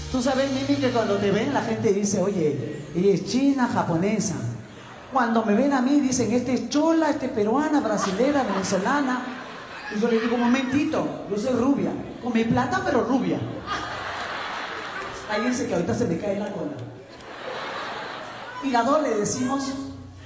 Tú sabes, Mimi, que cuando te ven la gente dice, oye, ella es china, japonesa. Cuando me ven a mí dicen, este es chola, este es peruana, brasilera, venezolana. Y yo le digo, un momentito, yo soy rubia, con mi plata pero rubia. Ahí dice que ahorita se me cae la cola. Y las dos le decimos,